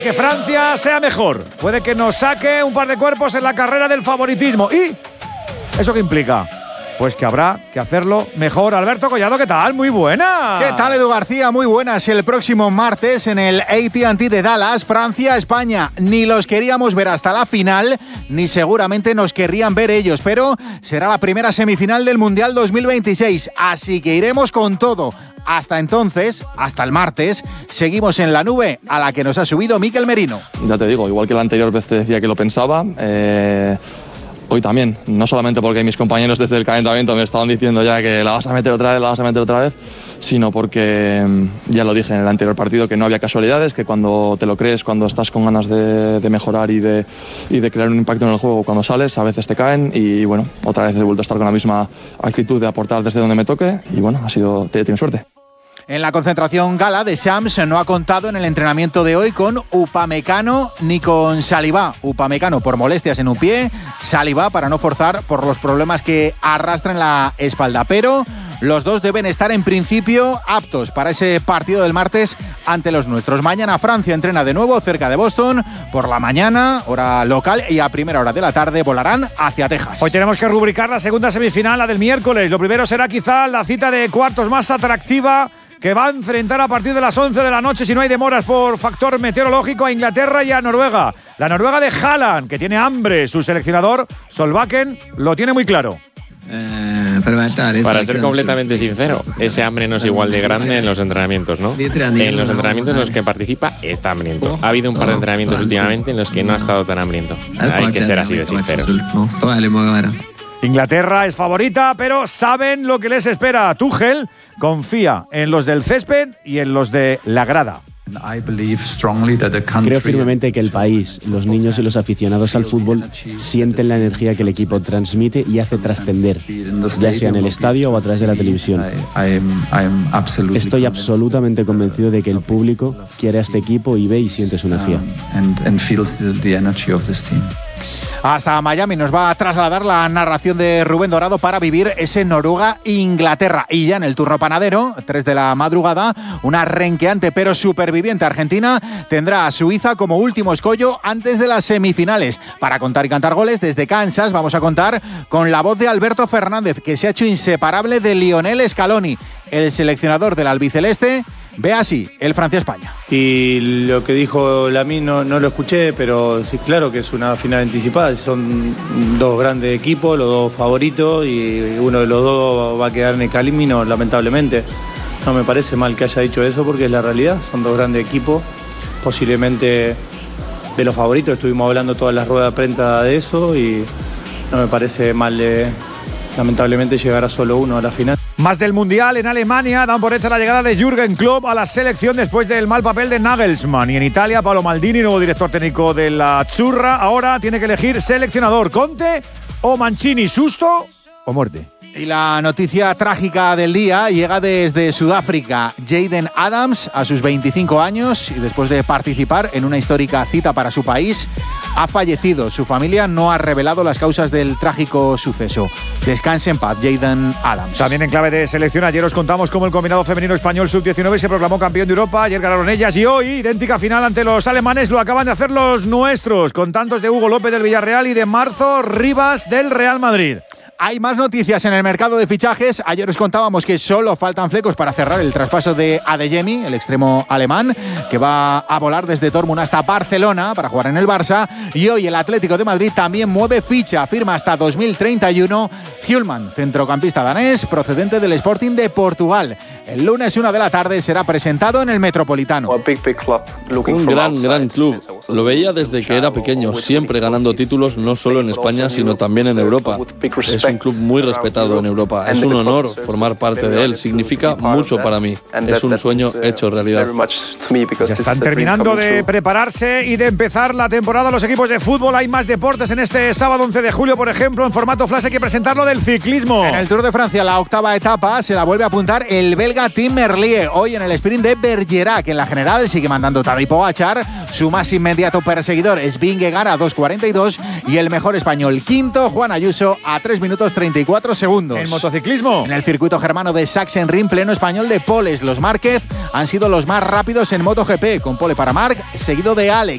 Que Francia sea mejor. Puede que nos saque un par de cuerpos en la carrera del favoritismo. ¿Y eso qué implica? Pues que habrá que hacerlo mejor. Alberto Collado, ¿qué tal? Muy buena. ¿Qué tal, Edu García? Muy buenas. El próximo martes en el AT&T de Dallas, Francia-España. Ni los queríamos ver hasta la final, ni seguramente nos querrían ver ellos, pero será la primera semifinal del Mundial 2026, así que iremos con todo. Hasta entonces, hasta el martes, seguimos en la nube a la que nos ha subido Mikel Merino. Ya te digo, igual que la anterior vez te decía que lo pensaba, hoy también, no solamente porque mis compañeros desde el calentamiento me estaban diciendo ya que la vas a meter otra vez, sino porque ya lo dije en el anterior partido que no había casualidades, que cuando te lo crees, cuando estás con ganas de mejorar y de crear un impacto en el juego cuando sales, a veces te caen y bueno, otra vez he vuelto a estar con la misma actitud de aportar desde donde me toque y bueno, he tenido suerte. En la concentración gala de Shams no ha contado en el entrenamiento de hoy con Upamecano ni con Saliba. Upamecano por molestias en un pie, Saliba para no forzar por los problemas que arrastra en la espalda. Pero los dos deben estar en principio aptos para ese partido del martes ante los nuestros. Mañana Francia entrena de nuevo cerca de Boston. Por la mañana, hora local, y a primera hora de la tarde volarán hacia Texas. Hoy tenemos que rubricar la segunda semifinal, la del miércoles. Lo primero será quizá la cita de cuartos más atractiva, que va a enfrentar a partir de las 11 de la noche, si no hay demoras por factor meteorológico, a Inglaterra y a Noruega. La Noruega de Haaland, que tiene hambre. Su seleccionador, Solbakken, lo tiene muy claro. Para ser completamente sincero, ese hambre no es igual de grande en los entrenamientos, ¿no? En los entrenamientos en los que participa está hambriento. Ha habido un par de entrenamientos últimamente en los que no ha estado tan hambriento. Hay que ser así de sinceros. Inglaterra es favorita, pero saben lo que les espera. Tuchel confía en los del césped y en los de la grada. Creo firmemente que el país, los niños y los aficionados al fútbol sienten la energía que el equipo transmite y hace trascender, ya sea en el estadio o a través de la televisión. Estoy absolutamente convencido de que el público quiere a este equipo y ve y siente su energía. Hasta Miami nos va a trasladar la narración de Rubén Dorado para vivir ese Noruega-Inglaterra. Y ya en el turno panadero, 3 de la madrugada, una renqueante pero superviviente Argentina tendrá a Suiza como último escollo antes de las semifinales. Para contar y cantar goles desde Kansas vamos a contar con la voz de Alberto Fernández, que se ha hecho inseparable de Lionel Scaloni. El seleccionador del albiceleste ve así el Francia-España. Y lo que dijo Lamine no lo escuché, pero sí, claro que es una final anticipada. Son dos grandes equipos, los dos favoritos, y uno de los dos va a quedar en el camino, lamentablemente. No me parece mal que haya dicho eso porque es la realidad. Son dos grandes equipos, posiblemente de los favoritos. Estuvimos hablando todas las ruedas de prensa de eso y no me parece mal, lamentablemente, llegar a solo uno a la final. Más del Mundial en Alemania, dan por hecha la llegada de Jürgen Klopp a la selección después del mal papel de Nagelsmann. Y en Italia, Paolo Maldini, nuevo director técnico de la Azzurra, ahora tiene que elegir seleccionador: Conte o Mancini, susto o muerte. Y la noticia trágica del día llega desde Sudáfrica. Jaden Adams, a sus 25 años y después de participar en una histórica cita para su país, ha fallecido. Su familia no ha revelado las causas del trágico suceso. Descanse en paz, Jaden Adams. También en clave de selección, ayer os contamos cómo el combinado femenino español sub-19 se proclamó campeón de Europa. Ayer ganaron ellas y hoy, idéntica final ante los alemanes, lo acaban de hacer los nuestros, con tantos de Hugo López del Villarreal y de Marzo Rivas del Real Madrid. Hay más noticias en el mercado de fichajes. Ayer os contábamos que solo faltan flecos para cerrar el traspaso de Adeyemi, el extremo alemán, que va a volar desde Dortmund hasta Barcelona para jugar en el Barça. Y hoy el Atlético de Madrid también mueve ficha, firma hasta 2031 Hjulmand, centrocampista danés procedente del Sporting de Portugal. El lunes 1 de la tarde será presentado en el Metropolitano. Un gran club. Lo veía desde que era pequeño, siempre ganando títulos no solo en España, sino también en Europa. Es un club muy respetado en Europa. Es un honor formar parte de él. Significa mucho para mí. Es un sueño hecho realidad. Ya están terminando de prepararse y de empezar la temporada los equipos de fútbol. Hay más deportes en este sábado 11 de julio, por ejemplo, en formato flash hay que presentar lo del ciclismo. En el Tour de Francia, la octava etapa, se la vuelve a apuntar el belga Tim Merlier. Hoy en el sprint de Bergerac. En la general sigue mandando Tadej Pogačar. Su más inmediato perseguidor es Vingegaard a 2.42 y el mejor español quinto, Juan Ayuso, a 3 minutos 34 segundos. En motociclismo, en el circuito germano de Sachsenring, pleno español de poles. Los Márquez han sido los más rápidos en MotoGP, con pole para Marc, seguido de Alex.